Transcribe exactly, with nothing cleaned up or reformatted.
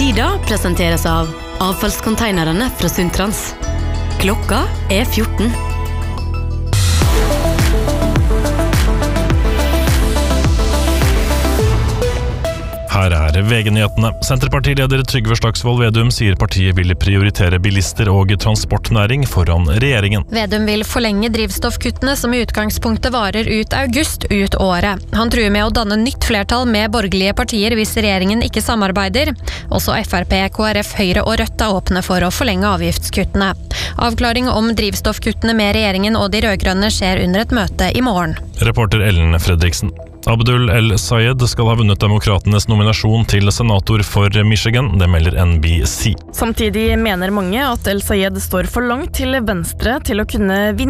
Lyda presenteres av avfallskonteinerne fra Sundtrans. Klokka er fjorten. Her er V G-nyhetene. Senterpartileder Trygve Slagsvold Vedum sier partiet vil prioritere bilister og transportnæring foran regjeringen. Vedum vil forlenge drivstoffkuttene som i utgangspunktet varer ut august ut året. Han truer med å danne nytt flertall med borgerlige partier hvis regjeringen ikke samarbeider. Også F R P, K R F, Høyre og Rødt er åpne for å forlenge avgiftskuttene. Avklaring om drivstoffkuttene med regjeringen og de rødgrønne skjer under et møte i morgen. Reporter Ellen Fredriksen. Abdul El-Sayed skal ha vunnet demokratenes nominasjon til senator for Michigan, det melder N B C. Samtidig mener mange at El-Sayed står for langt til venstre til å kunne vinne